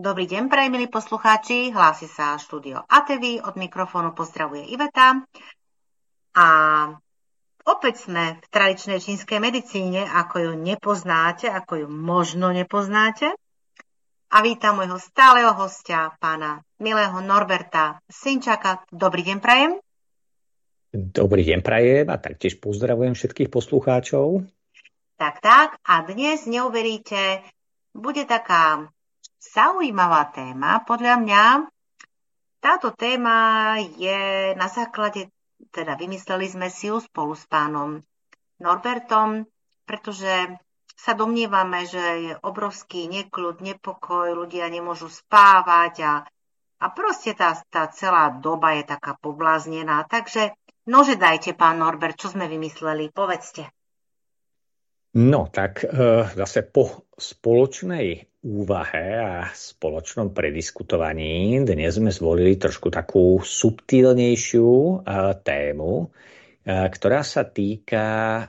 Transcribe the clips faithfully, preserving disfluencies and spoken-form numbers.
Dobrý deň, prajem, milí poslucháči, hlási sa štúdio á té vé, od mikrofónu pozdravuje Iveta. A opäť sme v tradičnej čínskej medicíne, ako ju nepoznáte, ako ju možno nepoznáte. A vítam môjho stáleho hostia, pána milého Norberta Sinčaka. Dobrý deň, prajem. Dobrý deň, prajem a taktiež pozdravujem všetkých poslucháčov. Tak, tak. A dnes, neuveríte, bude taká zaujímavá téma, podľa mňa. Táto téma je na základe, teda vymysleli sme si ju spolu s pánom Norbertom, pretože sa domnievame, že je obrovský nekľud, nepokoj, ľudia nemôžu spávať a, a proste tá, tá celá doba je taká pobláznená. Takže nože dajte, pán Norbert, čo sme vymysleli, povedzte. No, tak e, zase po spoločnej úvahe a spoločnom prediskutovaní dnes sme zvolili trošku takú subtilnejšiu e, tému, e, ktorá sa týka e,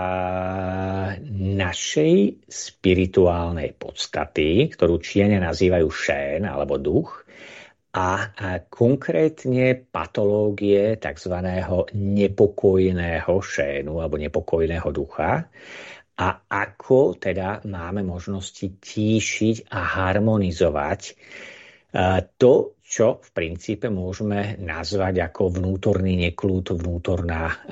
našej spirituálnej podstaty, ktorú Číňania nazývajú šén alebo duch, a e, konkrétne patológie tzv. Nepokojného šénu alebo nepokojného ducha. A ako teda máme možnosti tíšiť a harmonizovať to, čo v princípe môžeme nazvať ako vnútorný nekľud, vnútorná,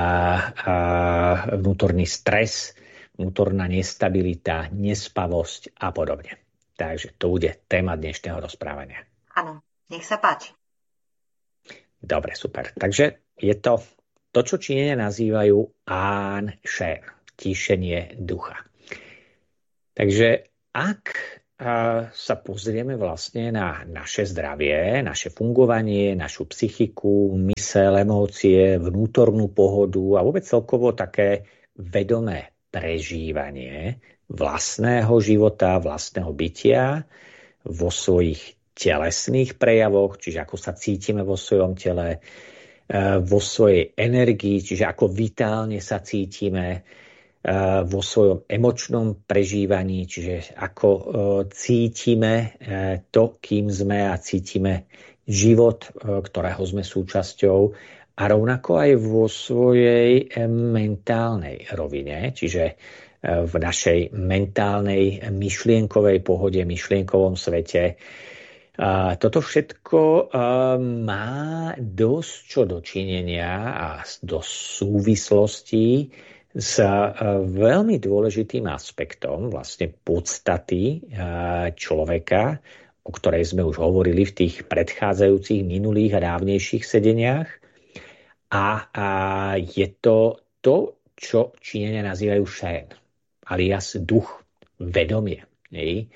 vnútorný stres, vnútorná nestabilita, nespavosť a podobne. Takže to bude téma dnešného rozprávania. Áno, nech sa páči. Dobre, super. Takže je to to, čo Číňania nazývajú An Shen. Tíšenie ducha. Takže ak sa pozrieme vlastne na naše zdravie, naše fungovanie, našu psychiku, myseľ, emócie, vnútornú pohodu a vôbec celkovo také vedomé prežívanie vlastného života, vlastného bytia vo svojich telesných prejavoch, čiže ako sa cítime vo svojom tele, vo svojej energii, čiže ako vitálne sa cítime, vo svojom emočnom prežívaní, čiže ako cítime to, kým sme a cítime život, ktorého sme súčasťou, a rovnako aj vo svojej mentálnej rovine, čiže v našej mentálnej myšlienkovej pohode, myšlienkovom svete. Toto všetko má dosť čo dočinenia a dosť súvislostí s veľmi dôležitým aspektom vlastne podstaty človeka, o ktorej sme už hovorili v tých predchádzajúcich minulých a dávnejších sedeniach. A, a je to to, čo Číňania nazývajú šén, alias duch, vedomie. Nie?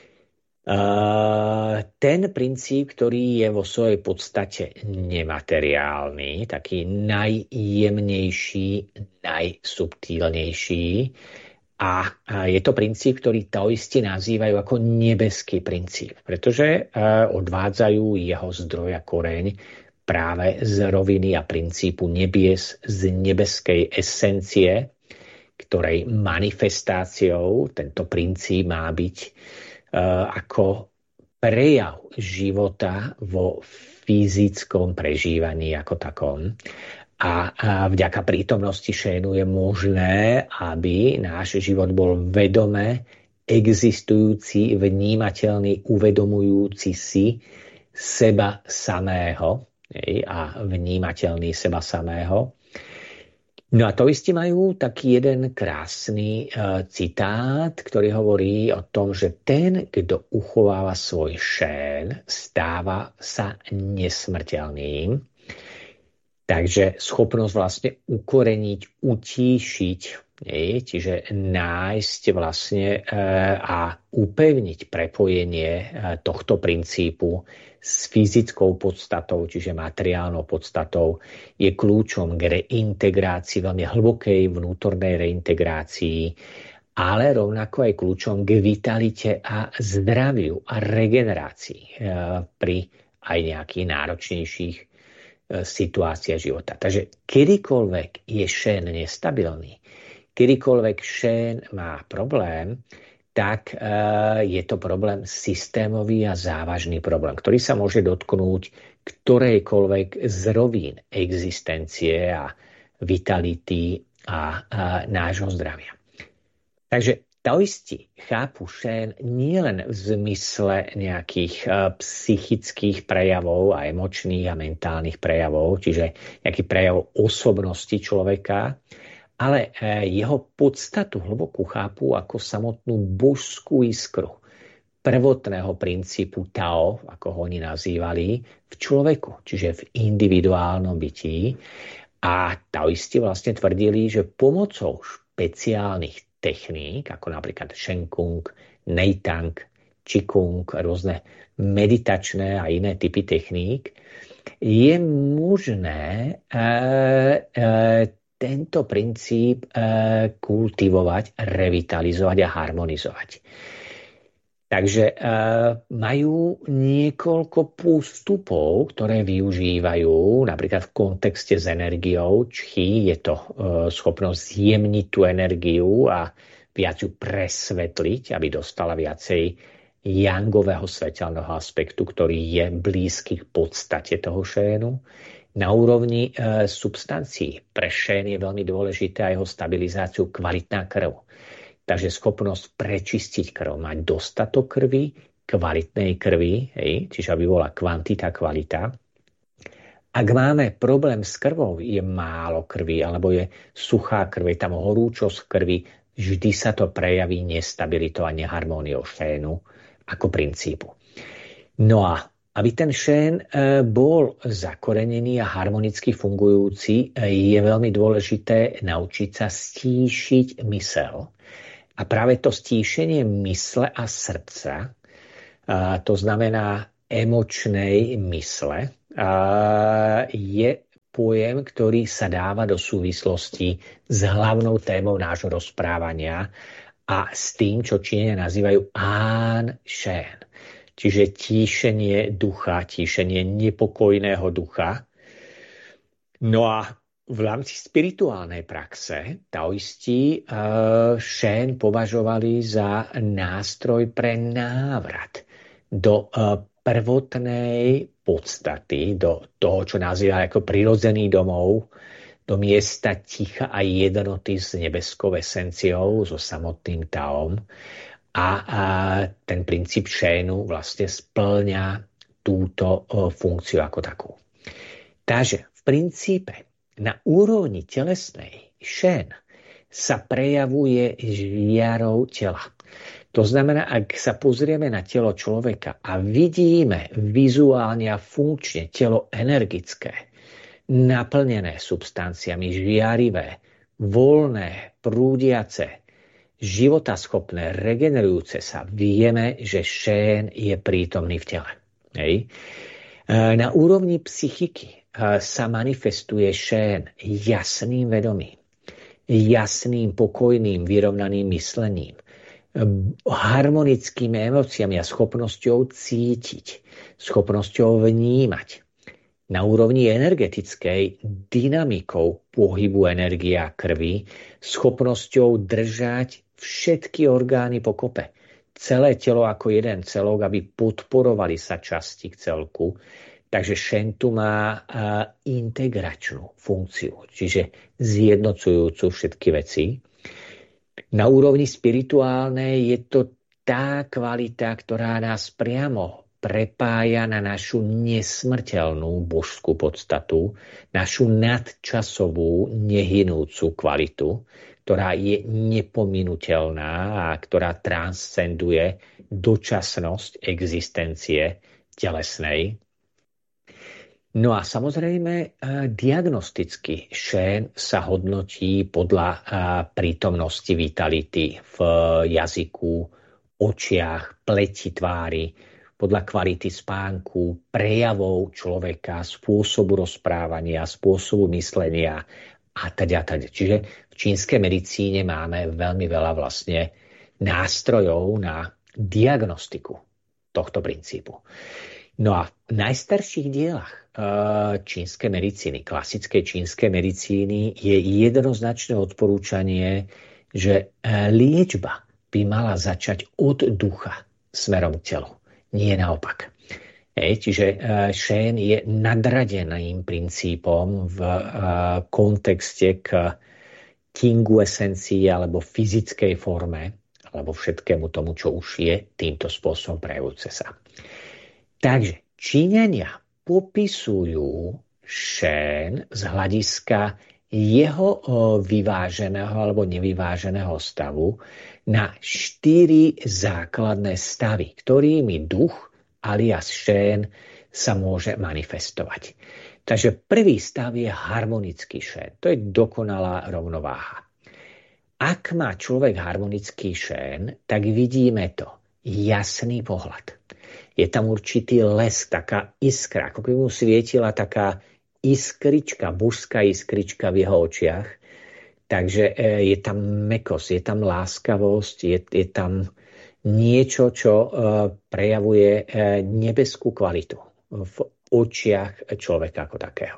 Uh, ten princíp, ktorý je vo svojej podstate nemateriálny, taký najjemnejší, najsubtílnejší, a uh, je to princíp, ktorý taoisti nazývajú ako nebeský princíp, pretože uh, odvádzajú jeho zdroj a koreň práve z roviny a princípu nebies, z nebeskej esencie, ktorej manifestáciou tento princíp má byť ako prejav života vo fyzickom prežívaní ako takom. A vďaka prítomnosti šénu je možné, aby náš život bol vedome existujúci, vnímateľný, uvedomujúci si seba samého a vnímateľný seba samého. No a taoisti majú taký jeden krásny uh, citát, ktorý hovorí o tom, že ten, kto uchováva svoj šén, stáva sa nesmrteľným. Takže schopnosť vlastne ukoreniť, utíšiť, nie? Čiže nájsť vlastne uh, a upevniť prepojenie uh, tohto princípu s fyzickou podstatou, čiže materiálnou podstatou, je kľúčom k reintegrácii, veľmi hlbokej vnútornej reintegrácii, ale rovnako aj kľúčom k vitalite a zdraviu a regenerácii pri aj nejakých náročnejších situáciách života. Takže kedykoľvek je šén nestabilný, kedykoľvek šén má problém, tak je to problém systémový a závažný problém, ktorý sa môže dotknúť ktorejkoľvek z rovín existencie a vitality a, a nášho zdravia. Takže taoisti chápu šén nielen v zmysle nejakých psychických prejavov a emočných a mentálnych prejavov, čiže nejaký prejav osobnosti človeka, ale jeho podstatu hlboko chápu ako samotnú božskú iskru prvotného princípu Tao, ako ho oni nazývali, v človeku, čiže v individuálnom bytí. A taoisti vlastne tvrdili, že pomocou špeciálnych techník, ako napríklad Shen Kung, Neitang, Qigong, rôzne meditačné a iné typy techník, je možné e, e, tento princíp e, kultivovať, revitalizovať a harmonizovať. Takže e, majú niekoľko postupov, ktoré využívajú, napríklad v kontexte s energiou. Čchi je to e, schopnosť zjemniť tú energiu a viac ju presvetliť, aby dostala viacej yangového svetelného aspektu, ktorý je blízky k podstate toho šénu. Na úrovni e, substancií pre šén je veľmi dôležité aj jeho stabilizáciu kvalitná krv. Takže schopnosť prečistiť krv, mať dostatok krvi, kvalitnej krvi, hej, čiže aby bola kvantita, kvalita. Ak máme problém s krvou, je málo krvi, alebo je suchá krv, je tam horúčosť krvi, vždy sa to prejaví nestabilitou a neharmóniou šénu ako princípu. No a aby ten šén bol zakorenený a harmonicky fungujúci, je veľmi dôležité naučiť sa stíšiť myseľ. A práve to stíšenie mysle a srdca, a to znamená emočnej mysle, a je pojem, ktorý sa dáva do súvislosti s hlavnou témou nášho rozprávania a s tým, čo Číňania nazývajú An Shen. Čiže tíšenie ducha, tíšenie nepokojného ducha. No a v rámci spirituálnej praxe taoisti uh, šén považovali za nástroj pre návrat do uh, prvotnej podstaty, do toho, čo nazýva ako prirodzený domov, do miesta ticha a jednoty s nebeskou esenciou, so samotným Taom. A, a ten princíp šénu vlastne spĺňa túto uh, funkciu ako takú. Takže v princípe na úrovni telesnej šén sa prejavuje žiarou tela. To znamená, ak sa pozrieme na telo človeka a vidíme vizuálne a funkčne telo energické, naplnené substanciami, žiarivé, voľné, prúdiace, životaschopné, regenerujúce sa, vieme, že šén je prítomný v tele. Hej. Na úrovni psychiky sa manifestuje šén jasným vedomím, jasným, pokojným, vyrovnaným myslením, harmonickými emóciami a schopnosťou cítiť, schopnosťou vnímať. Na úrovni energetickej dynamikou pohybu energie a krvi, schopnosťou držať všetky orgány pokope, celé telo ako jeden celok, aby podporovali sa časti k celku. Takže šén tu má uh, integračnú funkciu, čiže zjednocujúcu všetky veci. Na úrovni spirituálnej je to tá kvalita, ktorá nás priamo prepája na našu nesmrteľnú božskú podstatu, našu nadčasovú, nehynúcu kvalitu, ktorá je nepominuteľná a ktorá transcenduje dočasnosť existencie telesnej. No a samozrejme, diagnosticky šén sa hodnotí podľa prítomnosti vitality v jazyku, očiach, pleti tvári, podľa kvality spánku, prejavov človeka, spôsobu rozprávania, spôsobu myslenia a teda, teda. Čiže v čínskej medicíne máme veľmi veľa vlastne nástrojov na diagnostiku tohto princípu. No a v najstarších dielach čínskej medicíny, klasickej čínskej medicíny je jednoznačné odporúčanie, že liečba by mala začať od ducha smerom k telu. Nie naopak. Hej, čiže šén je nadradeným princípom v kontexte k kingu esencii alebo fyzickej forme, alebo všetkému tomu, čo už je týmto spôsobom prejavujúce sa. Takže Číňania popisujú šén z hľadiska jeho vyváženého alebo nevyváženého stavu na štyri základné stavy, ktorými duch alias šén sa môže manifestovať. Takže prvý stav je harmonický šén. To je dokonalá rovnováha. Ak má človek harmonický šén, tak vidíme to. Jasný pohľad. Je tam určitý lesk, taká iskra, ako keby mu svietila taká iskrička, božská iskrička v jeho očiach. Takže je tam mekosť, je tam láskavosť, je, je tam niečo, čo prejavuje nebeskú kvalitu v očiach človeka ako takého.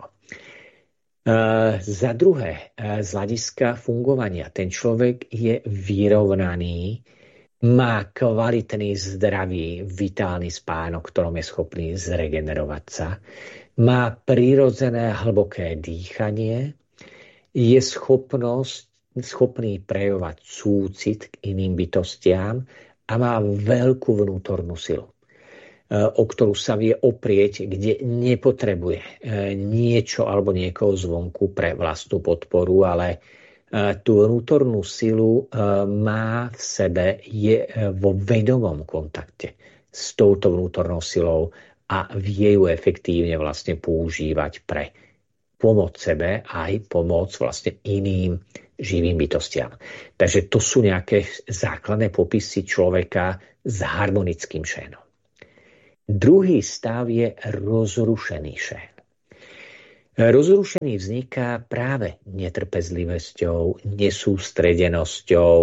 Za druhé, z hľadiska fungovania, ten človek je vyrovnaný, má kvalitný, zdravý, vitálny spánok, ktorom je schopný zregenerovať sa, má prirodzené hlboké dýchanie, je schopnosť, schopný prejavovať súcit k iným bytostiam a má veľkú vnútornú silu, o ktorú sa vie oprieť, kde nepotrebuje niečo alebo niekoho zvonku pre vlastnú podporu, ale tú vnútornú silu má v sebe, je vo vedomom kontakte s touto vnútornou silou a vie ju efektívne vlastne používať pre pomoc sebe aj pomoc vlastne iným živým bytostiam. Takže to sú nejaké základné popisy človeka s harmonickým šénom. Druhý stav je rozrušený šén. Rozrušený vzniká práve netrpezlivosťou, nesústredenosťou,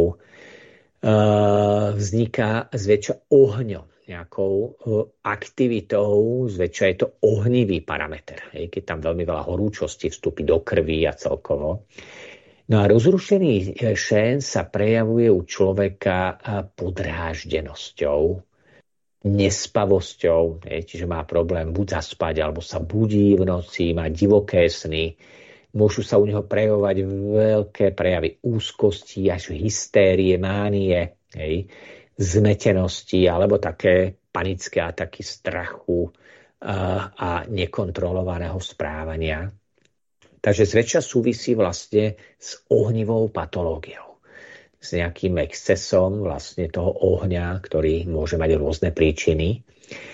vzniká zväčša ohňom, nejakou aktivitou, zväčša je to ohnivý parameter, keď tam veľmi veľa horúčosti vstúpi do krvi a celkovo. No a rozrušený šén sa prejavuje u človeka podráždenosťou, nespavosťou, čiže má problém buď zaspať, alebo sa budí v noci, má divoké sny. Môžu sa u neho prejavovať veľké prejavy úzkosti, až hystérie, mánie, hej, zmetenosti, alebo také panické ataky strachu a, a nekontrolovaného správania. Takže zväčša súvisí vlastne s ohnivou patológiou. S nejakým excesom vlastne toho ohňa, ktorý môže mať rôzne príčiny.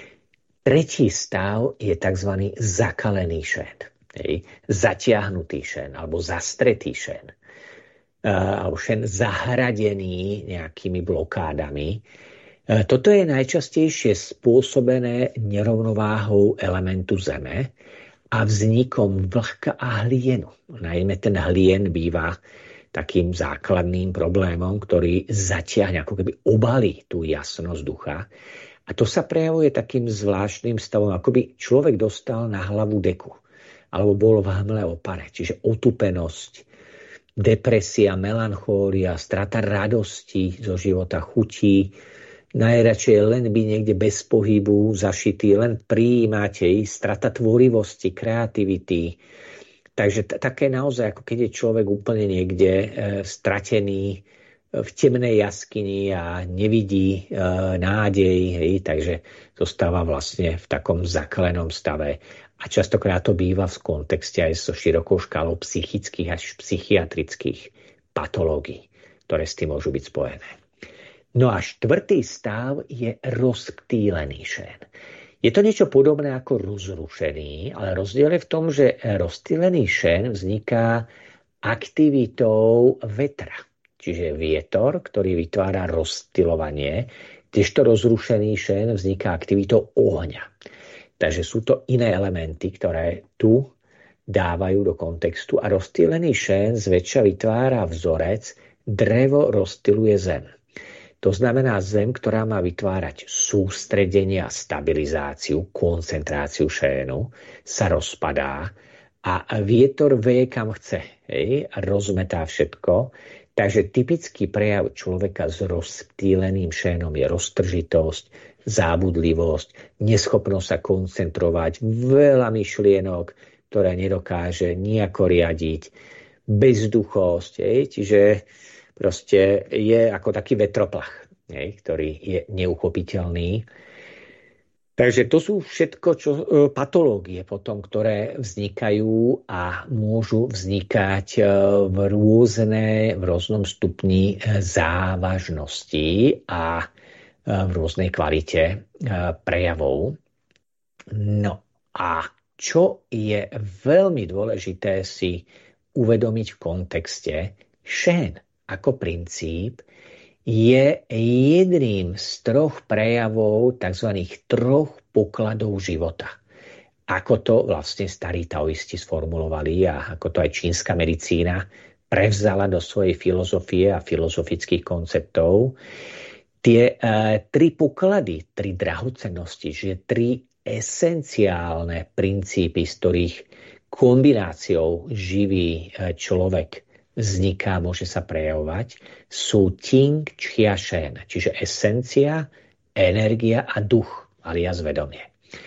Tretí stav je tzv. Zakalený šén. Zatiahnutý šén alebo zastretý šén. Alebo šén zahradený nejakými blokádami. Toto je najčastejšie spôsobené nerovnováhou elementu Zeme a vznikom vlhka a hlienu. Najmä ten hlien býva takým základným problémom, ktorý zatiahne, ako keby obalí tú jasnosť ducha. A to sa prejavuje takým zvláštnym stavom, ako by človek dostal na hlavu deku, alebo bol v hmle opare, čiže otupenosť, depresia, melanchólia, strata radosti zo života, chutí, najradšej len byť niekde bez pohybu, zašitý, len prijímať, strata tvorivosti, kreativity. Takže t- také naozaj, ako keď je človek úplne niekde e, stratený v temnej jaskyni a nevidí e, nádej, hej, takže zostáva vlastne v takom zakalenom stave. A častokrát to býva v kontexte aj so širokou škálou psychických až psychiatrických patológií, ktoré s tým môžu byť spojené. No a štvrtý stav je rozptýlený šén. Je to niečo podobné ako rozrušený, ale rozdiel je v tom, že rozptýlený šén vzniká aktivitou vetra. Čiže vietor, ktorý vytvára rozptýlovanie, kdežto rozrušený šén vzniká aktivitou ohňa. Takže sú to iné elementy, ktoré tu dávajú do kontextu a rozptýlený šén zväčša vytvára vzorec, drevo rozptýluje zem. To znamená zem, ktorá má vytvárať sústredenie a stabilizáciu, koncentráciu šénu, sa rozpadá a vietor veje kam chce, hej, rozmetá všetko. Takže typický prejav človeka s rozptýleným šénom je roztržitosť, zábudlivosť, neschopnosť sa koncentrovať, veľa myšlienok, ktoré nedokáže nejako riadiť, bezduchosť, hej, čiže proste je ako taký vetroplach, hej, ktorý je neuchopiteľný. Takže to sú všetko čo, patológie potom, ktoré vznikajú a môžu vznikať v, rôzne, v rôznom stupni závažnosti a v rôznej kvalite prejavov. No a čo je veľmi dôležité si uvedomiť v kontexte, šén ako princíp je jedným z troch prejavov tzv. Troch pokladov života. Ako to vlastne starí taoisti sformulovali a ako to aj čínska medicína prevzala do svojej filozofie a filozofických konceptov. Tie e, tri poklady, tri drahocennosti, že tri esenciálne princípy, z ktorých kombináciou živý človek vzniká, môže sa prejavovať, sú Ting, Chia, Shen, čiže esencia, energia a duch, alias vedomie.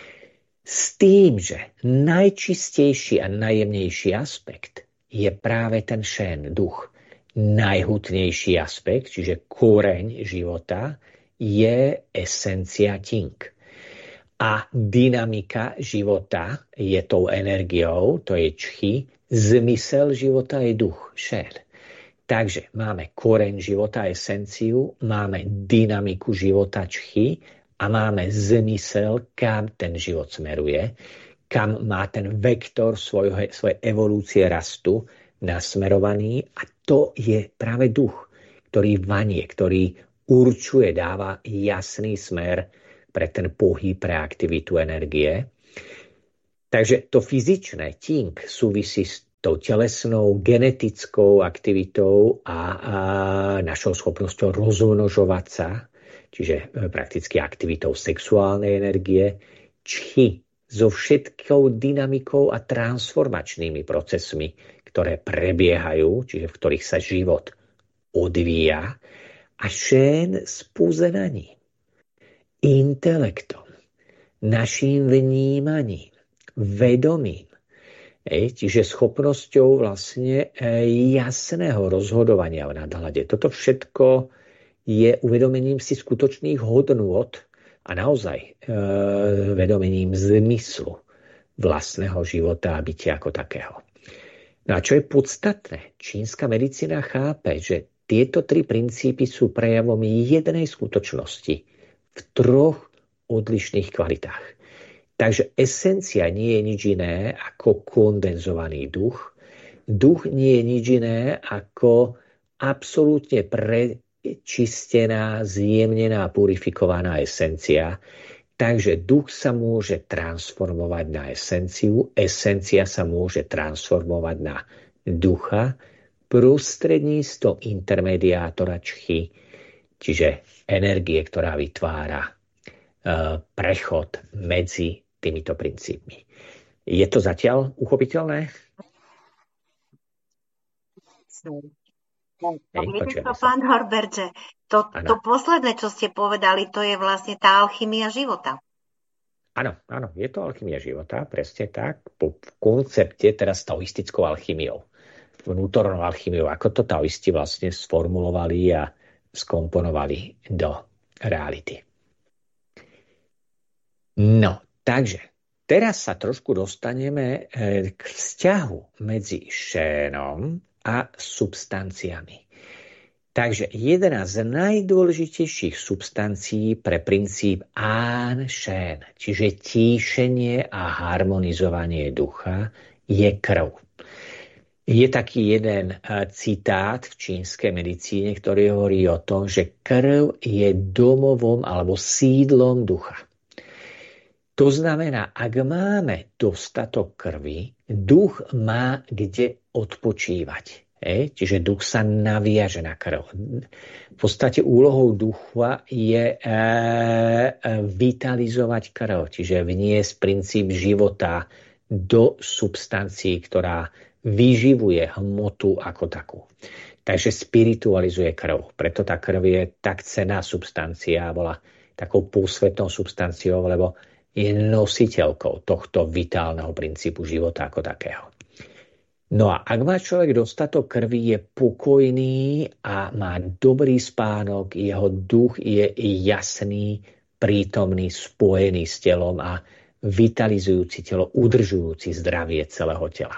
S tým, že najčistejší a najjemnejší aspekt je práve ten Shen, duch. Najhutnejší aspekt, čiže koreň života, je esencia Ting. A dynamika života je tou energiou, to je Chi, zmysel života je duch, Shen. Takže máme koreň života, esenciu, máme dynamiku života, Chi, a máme zmysel, kam ten život smeruje, kam má ten vektor svojho, svojej evolúcie rastu nasmerovaný, a to je práve duch, ktorý vanie, ktorý určuje, dáva jasný smer pre ten pohyb, pre aktivitu energie. Takže to fyzičné, Ting, súvisí s tou telesnou, genetickou aktivitou a, a našou schopnosťou rozmnožovať sa, čiže prakticky aktivitou sexuálnej energie, Chi so všetkou dynamikou a transformačnými procesmi, ktoré prebiehajú, čiže v ktorých sa život odvíja, a Shen s poznaním, intelektom, naším vnímaním, vedomím, Ej, čiže schopnosťou vlastne jasného rozhodovania v nadhľade. Toto všetko je uvedomením si skutočných hodnôt a naozaj e, vedomením zmyslu vlastného života a bytia ako takého. No a čo je podstatné, čínska medicína chápe, že tieto tri princípy sú prejavom jednej skutočnosti v troch odlišných kvalitách. Takže esencia nie je nič iné ako kondenzovaný duch. Duch nie je nič iné ako absolútne prečistená, zjemnená, purifikovaná esencia. Takže duch sa môže transformovať na esenciu, esencia sa môže transformovať na ducha prostredníctvom intermediátora Chi, čiže energie, ktorá vytvára uh, prechod medzi týmito princípmi. Je to zatiaľ uchopiteľné? Hej, vidíte to, pán Norbert, že to, to posledné, čo ste povedali, to je vlastne tá alchymia života. Áno, áno, je to alchymia života, presne tak, po v koncepte teraz taoistickou alchymiou, vnútornou alchymiou, ako to taoisti vlastne sformulovali a skomponovali do reality. No, takže teraz sa trošku dostaneme k vzťahu medzi šénom a substanciami. Takže jedna z najdôležitejších substancií pre princíp An Shen, čiže tíšenie a harmonizovanie ducha, je krv. Je taký jeden citát v čínskej medicíne, ktorý hovorí o tom, že krv je domovom alebo sídlom ducha. To znamená, ak máme dostatok krvi, duch má kde odpočívať. Hej? Čiže duch sa naviaže na krv. V podstate úlohou ducha je e, vitalizovať krv, čiže vniesť princíp života do substancií, ktorá vyživuje hmotu ako takú. Takže spiritualizuje krv. Preto tá krv je tak cenná substancia, bola takou posvetnou substanciou, lebo je nositeľkou tohto vitálneho princípu života ako takého. No a ak má človek dostatok krvi, je pokojný a má dobrý spánok, jeho duch je jasný, prítomný, spojený s telom a vitalizujúci telo, udržujúci zdravie celého tela.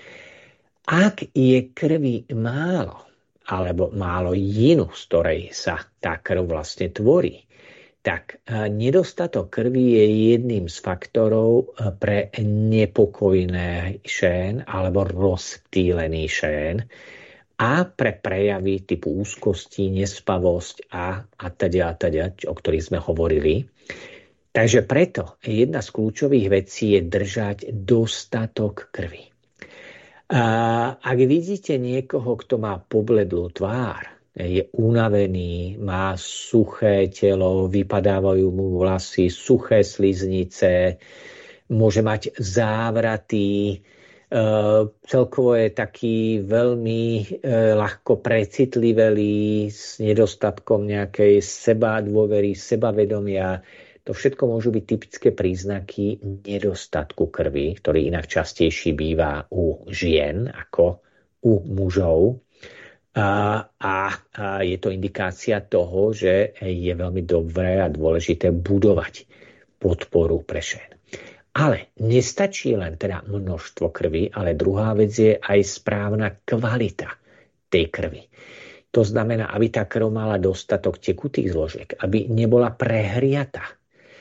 Ak je krvi málo, alebo málo jinu, z ktorej sa tá krv vlastne tvorí, tak nedostatok krvi je jedným z faktorov pre nepokojné šén alebo rozptýlený šén a pre prejavy typu úzkosti, nespavosť a, a teda, a teda, o ktorých sme hovorili. Takže preto jedna z kľúčových vecí je držať dostatok krvi. A ak vidíte niekoho, kto má pobledlú tvár, je unavený, má suché telo, vypadávajú mu vlasy, suché sliznice, môže mať závraty, e, celkovo je taký veľmi e, ľahko precitlivelý s nedostatkom nejakej sebadôvery, sebavedomia. To všetko môžu byť typické príznaky nedostatku krvi, ktorý inak častejší býva u žien ako u mužov. A, a, a je to indikácia toho, že je veľmi dobré a dôležité budovať podporu pre šén. Ale nestačí len teda množstvo krvi, ale druhá vec je aj správna kvalita tej krvi. To znamená, aby tá krv mala dostatok tekutých zložiek, aby nebola prehriata.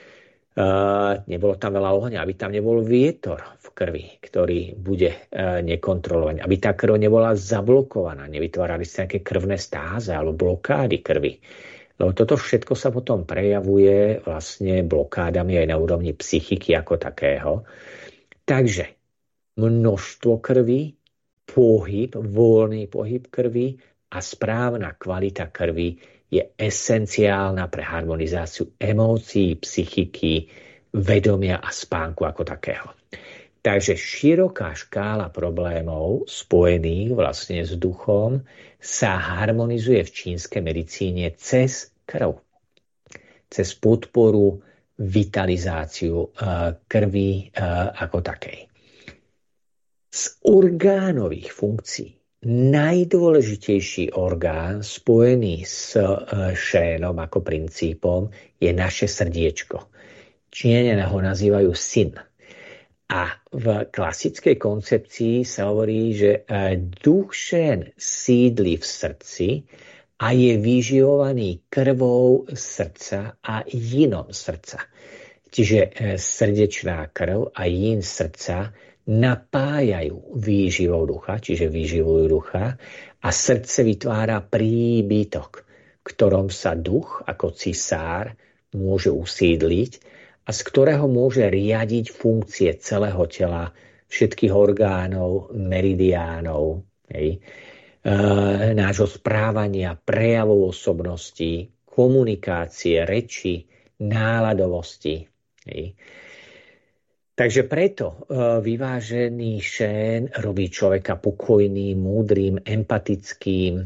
Uh, nebolo tam veľa ohňa, aby tam nebol vietor v krvi, ktorý bude uh, nekontrolovaný, aby tá krv nebola zablokovaná, nevytvárali sa nejaké krvné stáze alebo blokády krvi. Lebo toto všetko sa potom prejavuje vlastne blokádami aj na úrovni psychiky ako takého. Takže množstvo krvi, pohyb, voľný pohyb krvi a správna kvalita krvi je esenciálna pre harmonizáciu emócií, psychiky, vedomia a spánku ako takého. Takže široká škála problémov spojených vlastne s duchom sa harmonizuje v čínskej medicíne cez krv. Cez podporu, vitalizáciu krvi ako takej. Z orgánových funkcií najdôležitejší orgán spojený s šénom ako princípom je naše srdiečko. Číňania ho nazývajú sin. A v klasickej koncepcii sa hovorí, že duch šén sídli v srdci a je vyživovaný krvou srdca a jinom srdca. Čiže srdečná krv a jin srdca napájajú výživou ducha, čiže vyživujú ducha a srdce vytvára príbytok, v ktorom sa duch ako cisár môže usídliť a z ktorého môže riadiť funkcie celého tela, všetkých orgánov, meridiánov, hej, e, nášho správania, prejavov osobnosti, komunikácie, reči, náladovosti. Hej. Takže preto vyvážený šén robí človeka pokojným, múdrym, empatickým.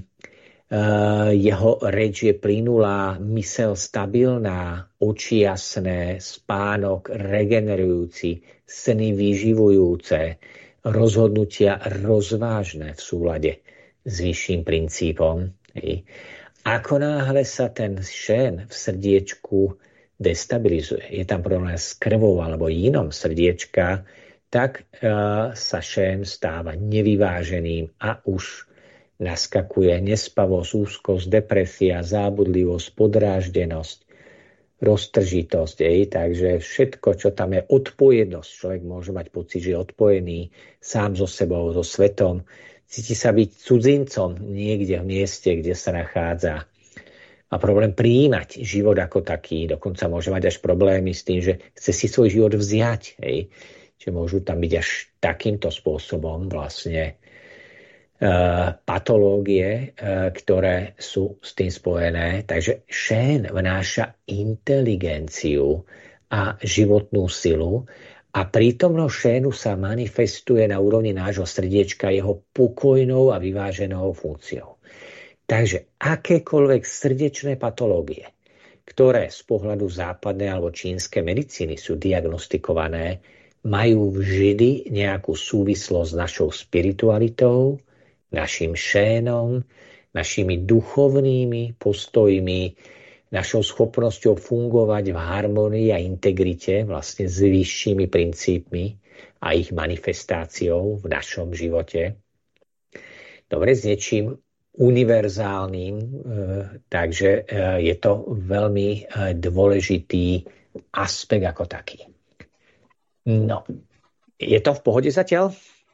Jeho reč je plynulá, myseľ stabilná, oči jasné, spánok regenerujúci, sny vyživujúce, rozhodnutia rozvážne v súlade s vyšším princípom. Ako náhle sa ten šén v srdiečku destabilizuje, je tam problém s krvou alebo inom srdiečka, tak uh, sa šén stáva nevyváženým a už naskakuje nespavosť, úzkosť, depresia, zábudlivosť, podráždenosť, roztržitosť. Ej. Takže všetko, čo tam je, odpojenosť. Človek môže mať pocit, že je odpojený sám so sebou, so svetom. Cíti sa byť cudzincom niekde v mieste, kde sa nachádza. Má problém prijímať život ako taký. Dokonca môže mať až problémy s tým, že chce si svoj život vziať. Hej. Čiže môžu tam byť až takýmto spôsobom vlastne uh, patológie, uh, ktoré sú s tým spojené. Takže šén vnáša inteligenciu a životnú silu a prítomnosť šénu sa manifestuje na úrovni nášho srdiečka jeho pokojnou a vyváženou funkciou. Takže akékoľvek srdečné patológie, ktoré z pohľadu západnej alebo čínskej medicíny sú diagnostikované, majú vždy nejakú súvislosť s našou spiritualitou, našim šénom, našimi duchovnými postojmi, našou schopnosťou fungovať v harmonii a integrite vlastne s vyššími princípmi a ich manifestáciou v našom živote. Dobre, s niečím univerzálnym, takže je to veľmi dôležitý aspekt ako taký. No, je to v pohode zatiaľ?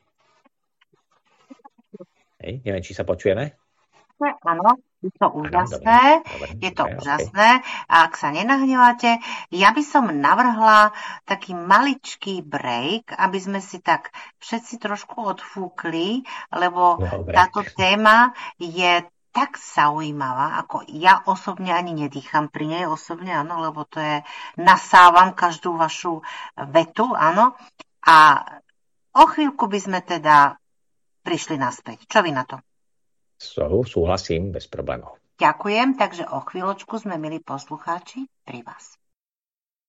Hej, neviem, či sa počujeme. Áno, je to úžasné. Dobre, dobre, je to dobre, úžasné. Okay. A ak sa nenahneváte, ja by som navrhla taký maličký break, aby sme si tak všetci trošku odfúkli, lebo dobre. Táto téma je tak zaujímavá, ako ja osobne ani nedýcham pri nej, osobne, áno, lebo to je, nasávam každú vašu vetu, áno. A o chvíľku by sme teda prišli naspäť. Čo vy na to? So, súhlasím, bez problémov. Ďakujem, takže o chvíľočku sme, milí poslucháči, pri vás.